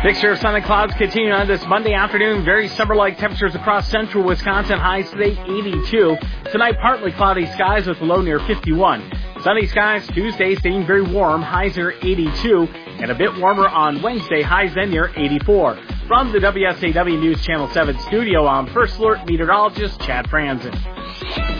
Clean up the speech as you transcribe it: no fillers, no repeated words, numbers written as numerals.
Mixture of sun and clouds continuing on this Monday afternoon. Very summer-like temperatures across central Wisconsin. Highs today 82. Tonight partly cloudy skies with a low near 51. Sunny skies Tuesday staying very warm. Highs are 82 and a bit warmer on Wednesday. Highs then near 84. From the WSAW News Channel 7 studio, I'm First Alert meteorologist Chad Franzen.